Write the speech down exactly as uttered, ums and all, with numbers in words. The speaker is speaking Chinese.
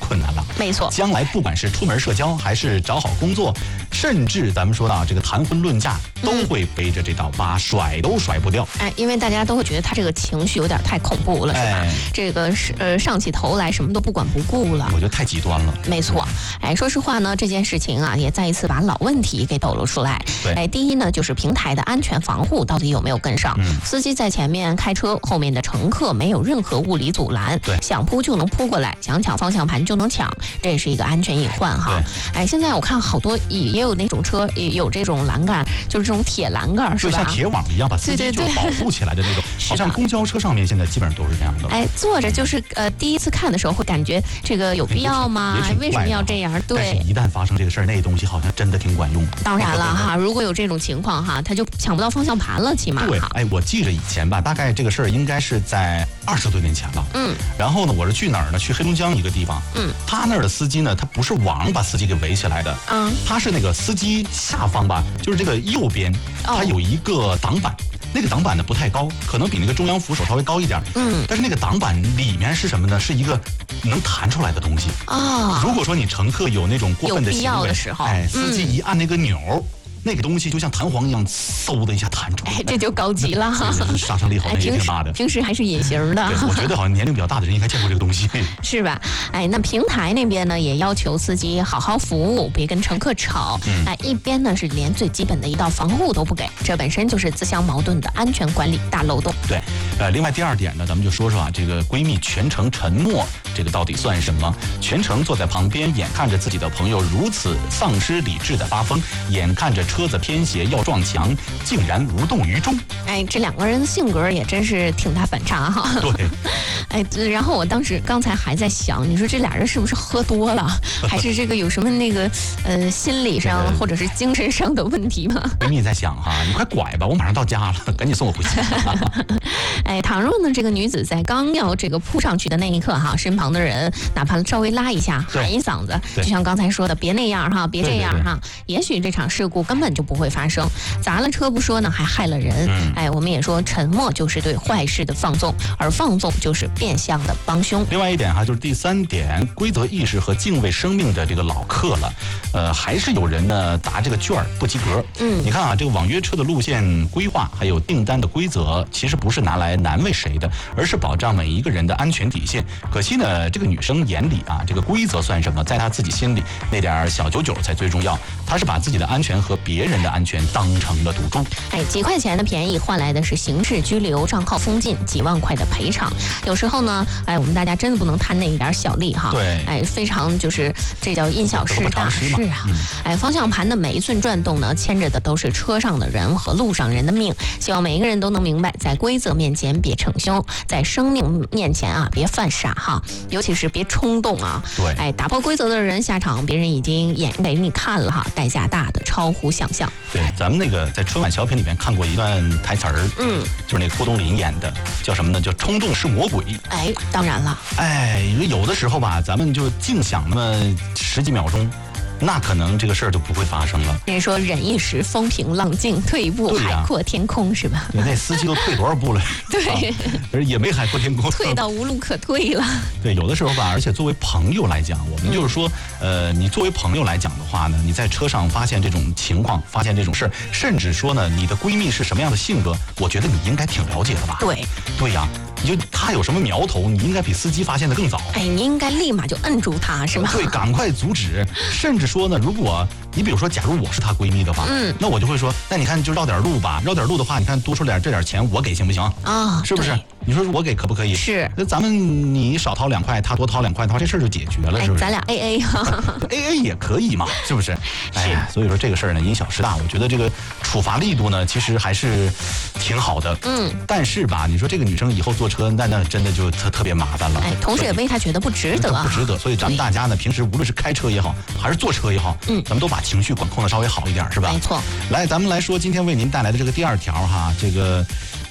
困难了。 没错， 将来不管是出门社交，还是找好工作，甚至咱们说到这个谈婚论嫁，都会背着这道疤，甩都甩不掉。 哎，因为大家都会觉得他这个情绪有点太恐怖了，是吧？ 哎、 这个是呃上起头来什么都不管不顾了， 我觉得太极端了。 没错，哎，说实话呢，这件事情啊，也再一次把老问题给抖露出来。 对， 哎，第一呢，就是平台的安全防护到底有没有跟上？ 嗯、 司机在前面开车，后面的乘客没有任何物理阻拦， 对， 想扑就能扑过来，想抢方向盘就能抢，这也是一个安全隐患哈。哎，现在我看好多也也有那种车，也有这种栏杆，就是这种铁栏杆，是吧？ 就像铁网一样，把司机就保护起来的那种。好像公交车上面现在基本上都是这样的。 哎，坐着就是呃，第一次看的时候会感觉这个有必要吗？为什么要这样？对。 但是一旦发生这个事儿，那东西好像真的挺管用。 当然了哈，如果有这种情况哈，他就抢不到方向盘了，起码。 对，哎，我记着以前吧，大概这个事儿应该是在二十多年前了。 嗯。 然后呢，我是去哪儿呢？去黑龙江一个地方。 嗯。 他那儿的司机呢，他不是网把司机给围起来的。 嗯。 他是那个司机下方吧，就是这个右边，他有一个挡板。哦，那个挡板呢不太高，可能比那个中央扶手稍微高一点。 嗯， 但是那个挡板里面是什么呢？是一个能弹出来的东西啊、哦。 如果说你乘客有那种过分的行为的时候， 哎，司机一按那个钮。嗯，那个东西就像弹簧一样，嗖的一下弹出来， 哎，这就高级了。 杀伤力好像也挺大的。 平时还是隐形的。 对，我觉得好像年龄比较大的人应该见过这个东西， 是吧？哎，那平台那边呢，也要求司机好好服务，别跟乘客吵。 嗯、 哎，一边呢是连最基本的一道防护都不给，这本身就是自相矛盾的安全管理大漏洞。 对，呃，另外第二点呢，咱们就说说啊，这个闺蜜全程沉默，这个到底算什么？全程坐在旁边，眼看着自己的朋友如此丧失理智的发疯，眼看着车子偏斜要撞墙，竟然无动于衷。 哎，这两个人的性格也真是挺大反差哈。 对。 哎，然后我当时刚才还在想，你说这俩人是不是喝多了，还是这个有什么那个呃心理上或者是精神上的问题吗？ 闺蜜在想哈，你快拐吧，我马上到家了，赶紧送我回家。 哎，倘若呢这个女子在刚要这个扑上去的那一刻哈，身旁的人哪怕稍微拉一下，喊一嗓子，就像刚才说的，别那样哈，别这样哈，也许这场事故根本就不会发生。砸了车不说呢，还害了人。 嗯、 哎，我们也说沉默就是对坏事的放纵，而放纵就是变相的帮凶。 另外一点哈，就是第三点，规则意识和敬畏生命的这个老课了。呃，还是有人呢答这个卷儿不及格。 嗯， 你看啊，这个网约车的路线规划还有订单的规则，其实不是拿来难为谁的，而是保障每一个人的安全底线。可惜呢，这个女生眼里啊，这个规则算什么？在她自己心里，那点小九九才最重要。她是把自己的安全和别人的安全当成了赌注。 哎，几块钱的便宜换来的是刑事拘留、账号封禁、几万块的赔偿。有时候呢，哎，我们大家真的不能贪那一点小利哈。 对。 哎，非常就是这叫因小失大事啊。 嗯、 哎，方向盘的每一寸转动呢，牵着的都是车上的人和路上人的命。希望每一个人都能明白，在规则面前别逞凶，在生命面前啊别犯傻哈，尤其是别冲动啊。 对。 哎，打破规则的人下场，别人已经演给你看了哈，代价大的超乎想象。 对，咱们那个在春晚小品里面看过一段台词儿， 嗯， 就是那个郭冬临演的，叫什么呢？叫冲动是魔鬼。 哎，当然了， 哎，有的时候吧，咱们就净想那么十几秒钟。那可能这个事儿就不会发生了。 人说忍一时风平浪静，退一步海阔天空，是吧？ 那司机都退多少步了？ 对， 而也没海阔天空， 退到无路可退了。 对，有的时候吧，而且作为朋友来讲，我们就是说，嗯、呃，你作为朋友来讲的话呢，你在车上发现这种情况，发现这种事儿，甚至说呢，你的闺蜜是什么样的性格，我觉得你应该挺了解的吧？ 对， 对呀。你就他有什么苗头，你应该比司机发现的更早。 哎，你应该立马就摁住他，是吗？ 对，赶快阻止。甚至说呢，如果你比如说，假如我是她闺蜜的话，嗯，那我就会说，那你看就绕点路吧，绕点路的话，你看多出点这点钱，我给行不行？啊、哦，是不是？你说我给可不可以？ 是。 那咱们你少掏两块，他多掏两块的话，这事儿就解决了，是不是？ 哎、咱俩 A A 哈 ，A A 也可以嘛，是不是？哎呀，所以说这个事儿呢，因小失大，我觉得这个处罚力度呢，其实还是挺好的。 嗯。 但是吧，你说这个女生以后坐车，那那真的就特特别麻烦了。 哎，同时也为她觉得不值得啊， 不值得。所以咱们大家呢，平时无论是开车也好，还是坐车也好，嗯，咱们都把情绪管控的稍微好一点，是吧？ 没错。 来，咱们来说今天为您带来的这个第二条哈，这个。